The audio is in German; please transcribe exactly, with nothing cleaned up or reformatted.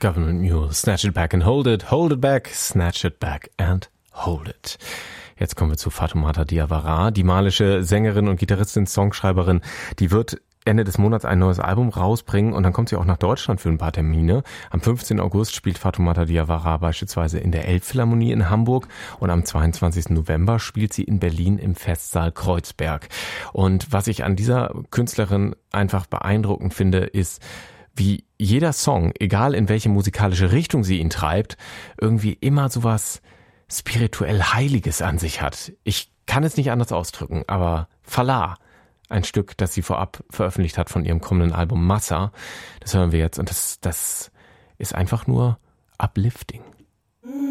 Government Mule, Snatch It Back and Hold It, Hold It Back, Snatch It Back and Hold It. Jetzt kommen wir zu Fatoumata Diawara, die malische Sängerin und Gitarristin, Songschreiberin. Die wird Ende des Monats ein neues Album rausbringen und dann kommt sie auch nach Deutschland für ein paar Termine. Am fünfzehnten August spielt Fatoumata Diawara beispielsweise in der Elbphilharmonie in Hamburg und am zweiundzwanzigsten November spielt sie in Berlin im Festsaal Kreuzberg. Und was ich an dieser Künstlerin einfach beeindruckend finde, ist, wie jeder Song, egal in welche musikalische Richtung sie ihn treibt, irgendwie immer sowas spirituell Heiliges an sich hat. Ich kann es nicht anders ausdrücken, aber Falah, ein Stück, das sie vorab veröffentlicht hat von ihrem kommenden Album Massa. Das hören wir jetzt und das, das ist einfach nur uplifting.